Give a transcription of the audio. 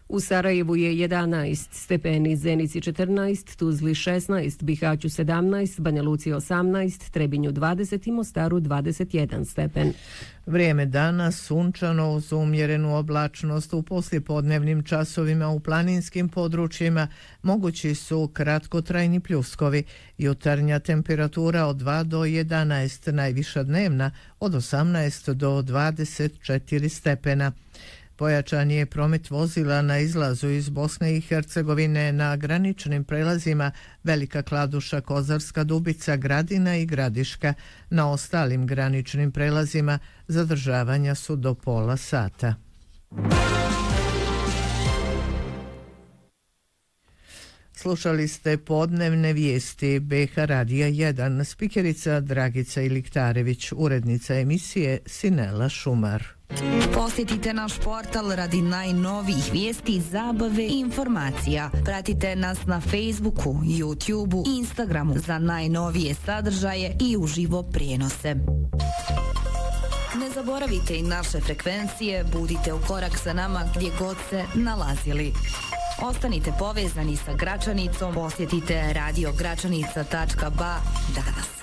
U Sarajevu je 11 stepeni, Zenici 14, Tuzli 16, Bihaću 17, Banja Luci 18, Trebinju 20 i Mostaru 21 stepen. Vrijeme dana sunčano uz umjerenu oblačnost. U poslijepodnevnim časovima u planinskim područjima mogući su kratkotrajni pljuskovi. Jutarnja temperatura od 2 do 11, najviša dnevna od 18 do 24 stepena. Pojačan je promet vozila na izlazu iz Bosne i Hercegovine na graničnim prelazima Velika Kladuša, Kozarska Dubica, Gradina i Gradiška. Na ostalim graničnim prelazima zadržavanja su do pola sata. Slušali ste podnevne vijesti BH Radija 1, spikerica Dragica Iliktarević, urednica emisije Sinela Šumar. Posjetite naš portal radi najnovijih vijesti, zabave i informacija. Pratite nas na Facebooku, YouTubeu, Instagramu za najnovije sadržaje i uživo prijenose. Ne zaboravite i naše frekvencije, budite u korak sa nama gdje god se nalazili. Ostanite povezani sa Gračanicom, posjetite radiogračanica.ba danas.